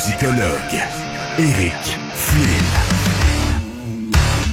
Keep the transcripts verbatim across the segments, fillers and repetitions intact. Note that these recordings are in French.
musicologue, Éric Flynn.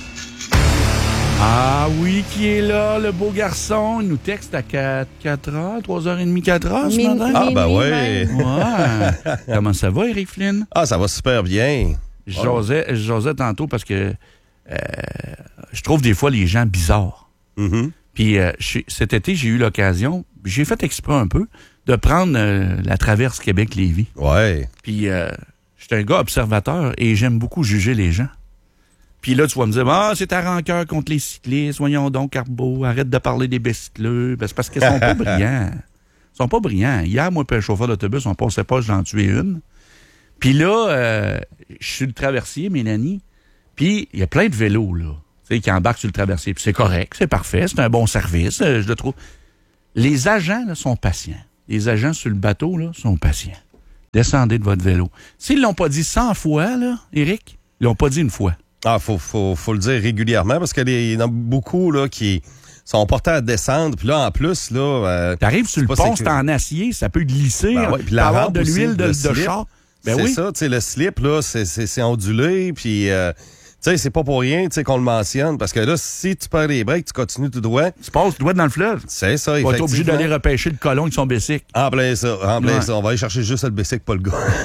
Ah oui, qui est là, le beau garçon? Il nous texte à quatre heures, trois heures trente, quatre heures ce Min- matin. Ah, ben Minuit, ouais. Ouais. Comment ça va, Éric Flynn? Ah, ça va super bien. Je jasais, je jasais tantôt parce que euh, je trouve des fois les gens bizarres. Mm-hmm. Puis euh, je- cet été, j'ai eu l'occasion, j'ai fait exprès un peu, de prendre euh, la traverse Québec-Lévis. Ouais. Puis euh, je suis un gars observateur et j'aime beaucoup juger les gens. Puis là, tu vas me dire, ah, c'est ta rancœur contre les cyclistes, voyons donc, Carbo, arrête de parler des bicycleux. Ben, c'est parce qu'ils sont pas brillants. Ils sont pas brillants. Hier, moi et un chauffeur d'autobus, on passait pas, j'en tuais une. Puis là, euh, je suis le traversier, Mélanie, puis il y a plein de vélos, là, tu sais, qui embarquent sur le traversier. Puis c'est correct, c'est parfait, c'est un bon service, euh, je le trouve. Les agents, là, sont patients. Les agents sur le bateau, là, sont patients. Descendez de votre vélo. S'ils l'ont pas dit cent fois, là, Éric, ils l'ont pas dit une fois. Ah, faut, faut, faut le dire régulièrement parce qu'il y en a beaucoup là, qui sont portés à descendre. Puis là, en plus, là. Euh, T'arrives sur le pas pont, sécur- c'est en acier, ça peut glisser, Ben hein, ouais, puis peut la avoir rampe de aussi, l'huile de, le de slip. char. Ben c'est oui. ça, tu sais, le slip, là, c'est, c'est, c'est ondulé. Puis, euh, tu sais, c'est pas pour rien, tu sais, qu'on le mentionne. Parce que là, si tu perds les breaks, tu continues tout droit. Tu passes le doigt dans le fleuve. C'est ça, Tu vas être obligé effectivement. d'aller repêcher le colon avec son bicycle. En plein ça, en plein Ouais. ça. On va aller chercher juste le bicycle, pas le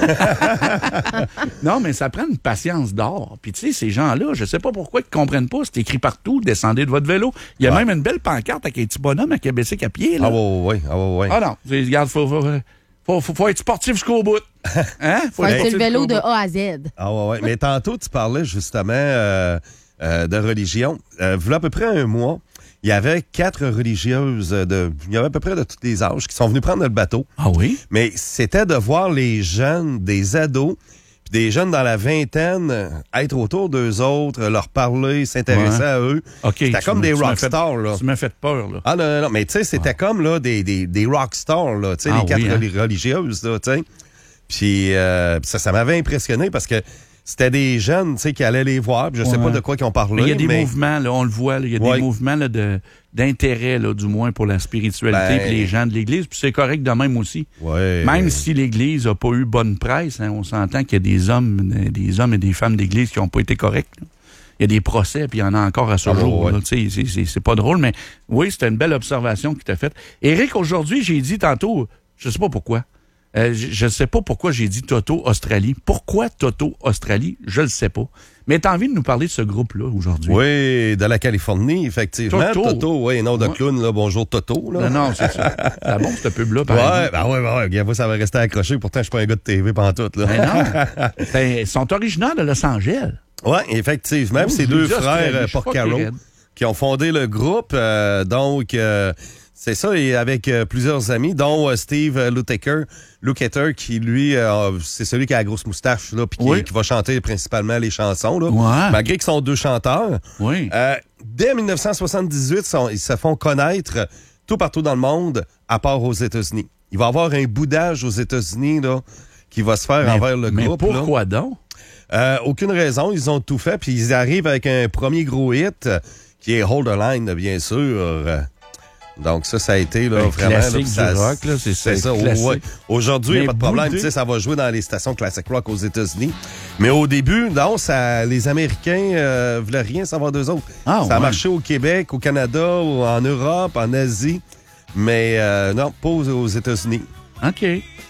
gars. Non, mais ça prend une patience d'or. Puis tu sais, ces gens-là, je sais pas pourquoi ils comprennent pas. C'est écrit partout, descendez de votre vélo. Il y a Ouais. même une belle pancarte avec un petit bonhomme avec un bicycle à pied. Là. Ah ouais, ouais, ah ouais, ouais. Ah non, c'est- regarde, faut, faut, faut, faut, faut être sportif jusqu'au bout. Hein? Faut Ouais, être c'est sportif le vélo jusqu'au de bout. A à Z. Ah ouais, ouais. Mais tantôt, tu parlais justement euh, euh, de religion. Euh, voilà à peu près un mois, il y avait quatre religieuses, de, il y avait à peu près de tous les âges qui sont venues prendre le bateau. Ah oui? Mais c'était de voir les jeunes, des ados, puis des jeunes dans la vingtaine, euh, être autour d'eux autres, leur parler, s'intéresser Ouais. à eux. OK. C'était tu comme m'as- des tu m'as rockstars, fait- là. Tu m'as fait peur, là. Ah non, non, non, mais tu sais, c'était comme là des, des, des rockstars, là, tu sais, Ah les quatre oui, hein? reli- religieuses, là, tu sais. Puis euh, ça, ça m'avait impressionné parce que c'était des jeunes, tu sais, qui allaient les voir, puis je sais Ouais. pas de quoi ils ont parlé, Mais il y a des mais mouvements, là, on le voit, là, il y a Ouais. des mouvements là, de, d'intérêt, là, du moins, pour la spiritualité Ben- puis les gens de l'Église. Puis c'est correct de même aussi. ouais. Même si l'Église n'a pas eu bonne presse, hein, on s'entend qu'il y a des hommes, des hommes et des femmes d'Église qui n'ont pas été corrects. là. Il y a des procès, puis il y en a encore à ce Ah, jour. ouais. là. Tu sais, c'est, c'est, c'est pas drôle, mais oui, c'était une belle observation que tu as faite. Éric, aujourd'hui, j'ai dit tantôt, je sais pas pourquoi, euh, je ne sais pas pourquoi j'ai dit Toto Australie. Pourquoi Toto Australie? Je le sais pas. Mais tu as envie de nous parler de ce groupe-là aujourd'hui? Oui, de la Californie, effectivement. Toto. Toto, oui, non de Ouais. clown, là, bonjour Toto, là. Non, non, c'est ça. C'est bon, ce pub-là, par Ouais, exemple. ben ouais, ben ouais, regarde, moi, ça va rester accroché. Pourtant, je suis pas un gars de T V pantoute, là. Mais non. Ben, ils sont originaires de Los Angeles. Ouais, effectivement. Oh, c'est je deux l'ai dit, frères Australie, euh, je suis pas Porcaro raide. qui ont fondé le groupe. euh, donc, euh, c'est ça, et avec euh, plusieurs amis, dont euh, Steve euh, Lukather, Lukather, qui, lui, euh, c'est celui qui a la grosse moustache, là, puis qui, Oui. qui va chanter principalement les chansons, là. Ouais. Malgré qu'ils sont deux chanteurs. Oui. Euh, dès dix-neuf cent soixante-dix-huit, sont- ils se font connaître tout partout dans le monde, à part aux États-Unis. Il va y avoir un boudage aux États-Unis, là, qui va se faire Mais- envers le mais groupe. là. pourquoi donc? Euh, aucune raison, ils ont tout fait, puis ils arrivent avec un premier gros hit, euh, qui est Hold the Line, bien sûr. Euh, donc ça, ça a été là, Un vraiment... là, classique puis ça- du rock, là, c'est- c'est c'est ça. classique. ouais. Aujourd'hui, il Mais n'y a pas de problème, boudé. tu sais, ça va jouer dans les stations classic rock aux États-Unis. Mais au début, non, ça, les Américains euh, voulaient rien savoir d'eux autres. Ah, ça a ouais. marché au Québec, au Canada, ou en Europe, en Asie, mais euh, non, pas aux, aux États-Unis. OK.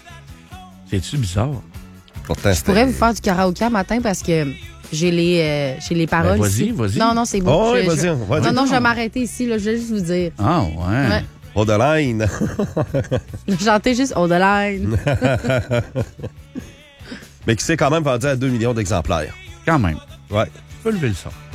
C'est-tu bizarre? Pourtant, Je pourrais vous faire du karaoké matin parce que j'ai les, euh, j'ai les paroles. Ben, vas-y, ici. vas-y. Non, non, c'est bon. Oh, oui, Je- vas-y, je- vas-y. Non, non, je vais m'arrêter ici. Là, je vais juste vous dire. Ah, ouais. Ouais. Hold the Line. Chanter juste On the Line. Mais qui s'est quand même vendu à deux millions d'exemplaires. Quand même. Ouais. Tu peux lever le son.